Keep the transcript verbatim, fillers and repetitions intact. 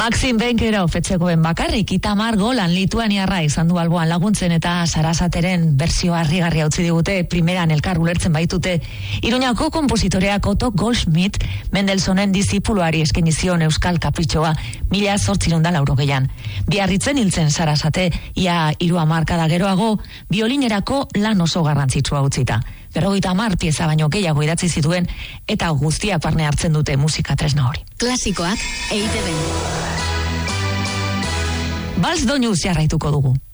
Maxim Benkerov etxekoen bakarrik Itamar Golan lituaniarra izan du alboan laguntzen eta Sarasateren berzio harrigarria utzi digute primeran elkar ulertzen baitute. Iruñako konpositoreak Otto Goldschmidt Mendelsonen disipuluari eskaini zion euskal kapritxoa mila zortziehun eta laurogeian. Biarritzen hiltzen Sarasate ia hiru hamarkada geroago biolinerako lan oso garrantzitsua utzita. Berrogeita hamar pieza baino gehiago idatzi zituen eta guztiak barne hartzen dute musika tresna hori. Klasikoak E I Te Be. Bals doinuz jarraituko dugu.